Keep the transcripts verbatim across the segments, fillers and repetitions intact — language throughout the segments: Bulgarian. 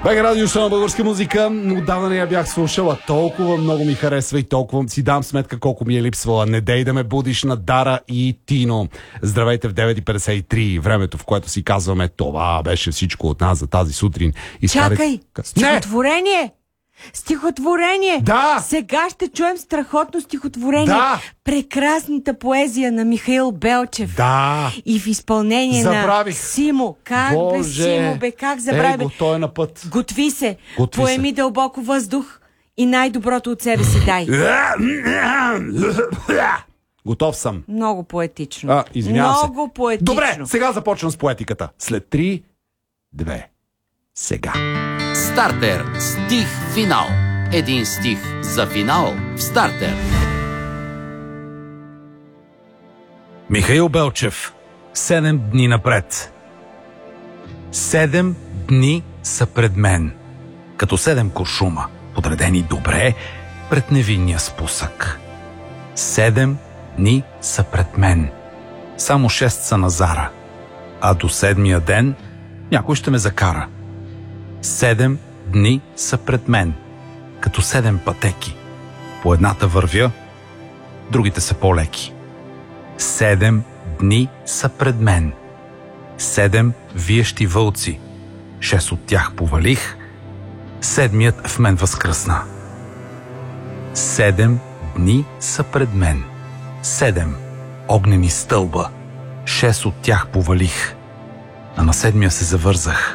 Бега радио шоу на българска музика, но отдавна не я бях слушала. Толкова много ми харесва и толкова си дам сметка колко ми е липсвала. Не дей да ме будиш на Дара и Тино. Здравейте в девет и петдесет и три, времето, в което си казваме това беше всичко от нас за тази сутрин. Изкарай... Чакай! Стихотворение! Стихотворение! Да! Сега ще чуем страхотно стихотворение. Да! Прекрасната поезия на Михаил Белчев. Да! И в изпълнение Забравих. на Симо. Как Боже. бе, Симо, бе, как забравя? Его, той е на път. Готви се. Готви Поеми се. дълбоко въздух и най-доброто от себе си дай. Готов съм. Много поетично. А, извинявам се. Много поетично. Добре, сега започвам с поетиката. След три, две, сега. Стартер. Стих финал. Един стих за финал в Стартер. Михаил Белчев. Седем дни напред. Седем дни са пред мен. Като седем куршума, подредени добре пред невинния спусък. Седем дни са пред мен. Само шест са на Зара. А до седмия ден някой ще ме закара. Седем дни са пред мен. Като седем пътеки. По едната вървя, другите са по-леки. Седем дни са пред мен. Седем виещи вълци. Шест от тях повалих. Седмият в мен възкръсна. Седем дни са пред мен. Седем огнени стълба. Шест от тях повалих. А на седмия се завързах.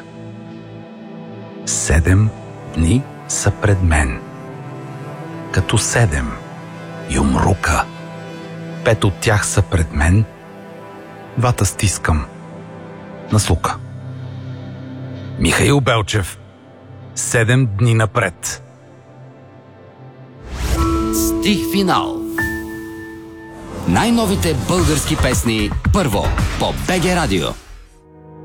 Седем дни са пред мен. Като седем юмрука. Пет от тях са пред мен. Двата стискам на слука. Михаил Белчев. Седем дни напред. Стих финал. Най-новите български песни първо по БГ Радио.